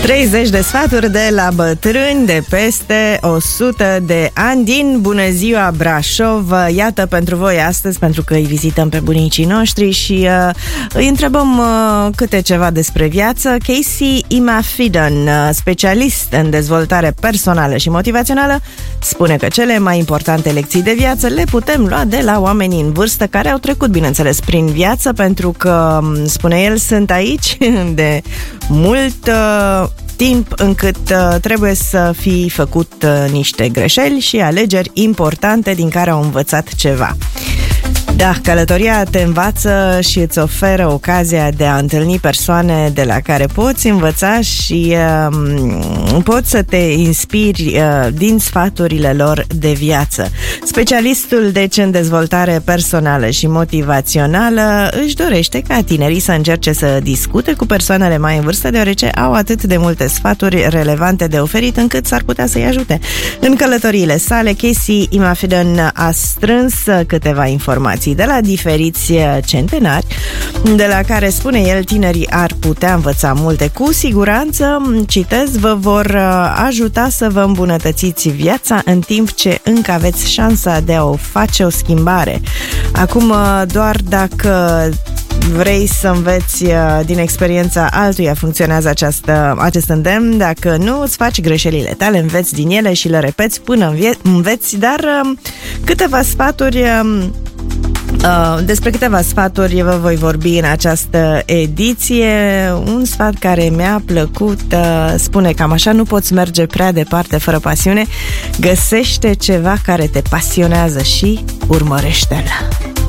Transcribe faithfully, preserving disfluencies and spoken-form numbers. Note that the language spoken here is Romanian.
treizeci de sfaturi de la bătrâni de peste o sută de ani din Bună Ziua Brașov. Iată pentru voi astăzi, pentru că îi vizităm pe bunicii noștri și uh, îi întrebăm uh, câte ceva despre viață. Casey Imafidon, uh, specialist în dezvoltare personală și motivațională, spune că cele mai importante lecții de viață le putem lua de la oamenii în vârstă care au trecut, bineînțeles, prin viață, pentru că, spune el, sunt aici de mult uh, timp încât uh, trebuie să fi făcut uh, niște greșeli și alegeri importante din care au învățat ceva. Da, călătoria te învață și îți oferă ocazia de a întâlni persoane de la care poți învăța și uh, poți să te inspiri uh, din sfaturile lor de viață. Specialistul, deci, în dezvoltare personală și motivațională își dorește ca tinerii să încerce să discute cu persoanele mai în vârstă, deoarece au atât de multe sfaturi relevante de oferit încât s-ar putea să-i ajute. În călătoriile sale, Casey Imafidon a strâns câteva informații de la diferiți centenari, de la care, spune el, tinerii ar putea învăța multe. Cu siguranță, citez, vă vor ajuta să vă îmbunătățiți viața în timp ce încă aveți șansa de a o face o schimbare. Acum, doar dacă vrei să înveți din experiența altuia funcționează această, acest îndemn. Dacă nu, îți faci greșelile tale, înveți din ele și le repeți până înveți, dar câteva sfaturi Uh, despre câteva sfaturi vă voi vorbi în această ediție. Un sfat care mi-a plăcut uh, spune cam așa: nu poți merge prea departe fără pasiune. Găsește ceva care te pasionează și urmărește-l.